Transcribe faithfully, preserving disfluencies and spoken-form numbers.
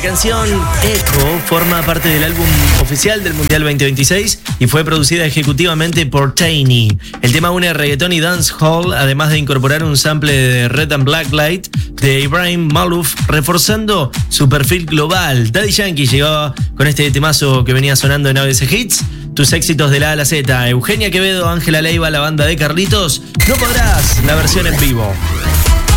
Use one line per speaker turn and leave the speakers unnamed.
canción Echo forma parte del álbum oficial del Mundial veinte veintiséis y fue producida ejecutivamente por Tiny. El tema une reggaetón y dancehall, además de incorporar un sample de Red and Black Light de Ibrahim Malouf, reforzando su perfil global. Daddy Yankee llegó con este temazo que venía sonando en A B C Hits. Tus éxitos de la A a la Z. Eugenia Quevedo, Ángela Leiva, la banda de Carlitos. No podrás, la versión en vivo.